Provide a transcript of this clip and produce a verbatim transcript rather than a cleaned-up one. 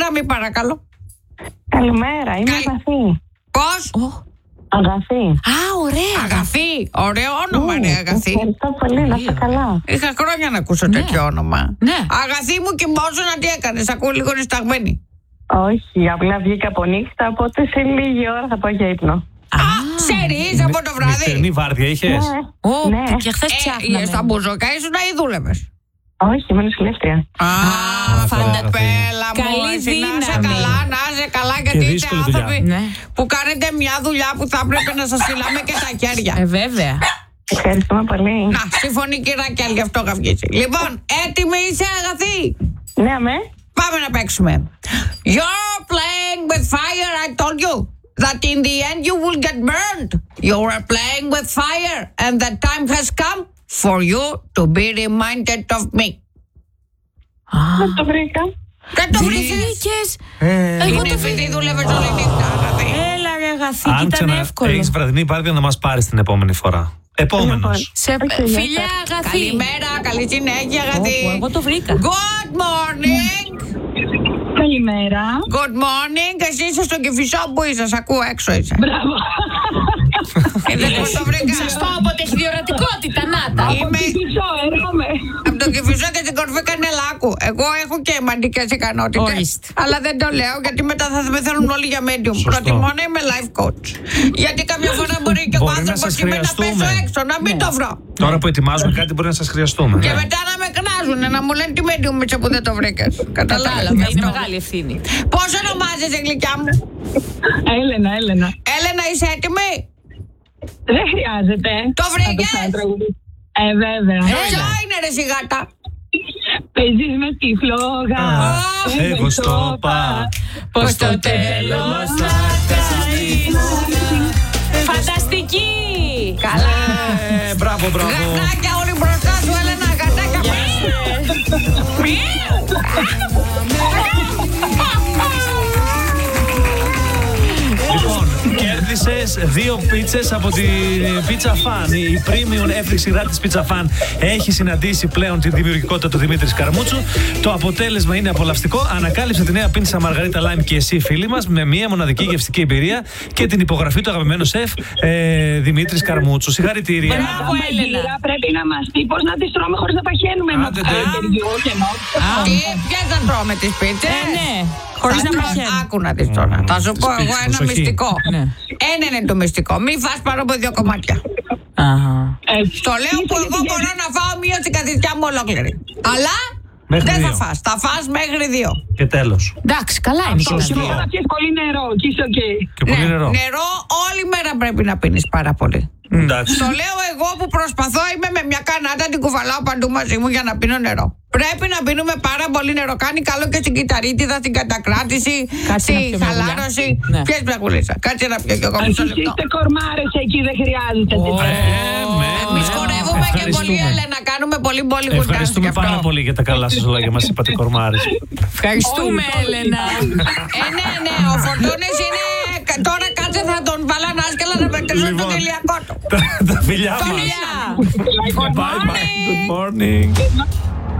γραμμή, παρακαλώ. Καλημέρα, είμαι Καλη... Αγαθή. Πώς? Oh. Αγαθή. Α, ωραία. Αγαθή. Ωραίο όνομα, ναι, Αγαθή. Ευχαριστώ πολύ, να είστε καλά. Είχα χρόνια να ακούσω ναι. τέτοιο όνομα. Ναι. Αγαθή μου, κοιμόσουνα, τι έκανες? Ακούω λίγο νησταγμένη. Όχι, απλά βγήκα από νύχτα, οπότε σε λίγη ώρα θα πάω για ύπνο. Α, ξέρεις από το βράδυ. Νυχτερινή βάρδια είχες? Ω, Ναι. και χθες ψάχναμε. Ε, στα μπουζοκά ήσουν ή δούλευες? Όχι, είμαι νοσηλεύτρια. Α, φανταστείτε. κοπέλα μου, Καλή εσύ να είσαι δύναμη. καλά, να είσαι καλά, γιατί είστε δύσκολη άνθρωποι δουλειά. Ναι. που κάνετε μια δουλειά που θα έπρεπε να σας φυλάμε και τα χέρια. Ε, βέβαια. Ευχαριστούμε πολύ. Να, συμφωνεί η Ράκελ, γι' αυτό είχα βγει. Λοιπόν, έτοιμη είσαι, Αγαθή? Ναι, αμέ. Πάμε να παίξουμε. You're playing with fire, I told you. That in the end you will get burned. You are playing with fire, and the time has come for you to be reminded of me. Δεν το βρήκα. Δεν το βρήκες? Βρήκες. Ε, Εγώ Είναι το επειδή βρήκα. δούλευες όλη νύχτα, Αγαθή. Έλα ρε Αγαθή, Αν ήταν ξανά εύκολο. έχεις βραδινή βάρδια να μας πάρεις την επόμενη φορά. Επόμενος. Σε Όχι, γεια φιλιά σας. Αγαθή. Καλημέρα, καλή συνέχεια, Αγαθή. Ω, εγώ το βρήκα. Good morning. Καλημέρα. Good morning. Εσύ είσαι στο Κηφισό, που είσαι? Σ' ακούω, έξω είσαι. Μπράβο. Ε, δεν πώς το βρήκα. Σωστό, από τεχειορατικότητα, να τα. Είμαι Πισώ, έρχομαι. από το Κηφισό και την κορφή Κανελάκου. Εγώ έχω και μαντικές ικανότητες. Ορίστε. Αλλά δεν το λέω, γιατί μετά θα με θέλουν όλοι για medium. Σωστό. Προτιμώ να είμαι life coach. Γιατί κάποια φορά μπορεί και ο Μπορεί να άνθρωπος σας και με να πέσω χρειαστούμε. έξω, να μην το βρω. Τώρα που ετοιμάζουμε κάτι μπορεί να σας χρειαστούμε. Και ναι. μετά να με κράζουν, να μου λένε τι medium είσαι που δεν το βρήκες. Κατάλαβα, Κατάλαβα. είναι μεγάλη ευθύνη. Πώς ονομάζεσαι, γλυκιά μου? Έλενα, Έλενα. Έλενα, είσαι έτοιμη? Δεν χρειάζεται. Το βρήκες? Ε, βέβαια. Ποια είναι ρε σιγάτα? Παίζεις με τη φλόγα. Εγώ στο πα. Πως το τέλος θα κάνει. Φανταστική! Καλά. Ε, Μπράβο, μπράβο. Γατάκια όλοι μπροστά σου, Έλενα, γατάκια. Λοιπόν, κέρδισες δύο πίτσες από την Pizza Fan. Η premium έφρυξη σειρά της Pizza Fan έχει συναντήσει πλέον τη δημιουργικότητα του Δημήτρη Καρμούτσου. Το αποτέλεσμα είναι απολαυστικό. Ανακάλυψε τη νέα πίνσα Μαργαρίτα Λάιμ και εσύ, φίλοι μας, με μία μοναδική γευστική εμπειρία και την υπογραφή του αγαπημένου σεφ ε, Δημήτρη Καρμούτσου. Συγχαρητήρια. Μπράβο, Έλενα. Πρέπει να μας πει πώς να τις τρώμε χωρίς να παχαίνουμε. Άντε, τε. Τι, ποιες θα τρώμε τις πίτσες? Ε, ναι. Χωρίς Θα να τρώω- παχαίνουν. Άκου να τις τώρα. Θα σου πω εγώ ένα προσοχή. μυστικό. Ναι. Ένα είναι το μυστικό. Μην φας πάνω από δύο κομμάτια. Αχα. Στο λέω που εγώ μπορώ να φάω μία στην καθιστιά μου ολόκληρη. Αλλά Μέχρι δεν θα δύο. φας. Θα φας μέχρι δύο. Και τέλος. Εντάξει, καλά είναι. και Σωστό. να- Θα πιεις πολύ νερό και είσαι οκ. Και πολύ νερό. Νερό όλη μέρα πρέπει να πίνεις πάρα πολύ. Εντάξει. Το λέω εγώ που προσπαθώ, είμαι με μια κανάτα, την κουβαλάω παντού μαζί μου για να πίνω νερό. Πρέπει να πίνουμε πάρα πολύ νερό. Κάνει καλό και στην κυταρίτιδα, στην κατακράτηση, Κάτσε να στη πιω μια χαλάρωση. γουλιά. Ναι. Ποιες μια γουλίτσα? Κάτσε να πιω κι εγώ μισό Εσείς λεπτό. είστε κορμάρες εκεί, δεν χρειάζεται. Ε, με, Εμείς με. χορεύουμε και πολύ, Ευχαριστούμε. Έλενα. Κάνουμε πολύ πολύ κουτάκι. Ευχαριστούμε πάρα πολύ για τα καλά σας λόγια. Μας είπατε κορμάρες. Ευχαριστούμε, Έλενα. Ε, ναι, ναι, ο Φορτούνης είναι. Τώρα κάτσε θα τον βάλω ανάσκελα να μετρήσω το Λοιπόν. τελειακό του. Τα φιλιά μας. Φιλιά. Bye bye. Good morning.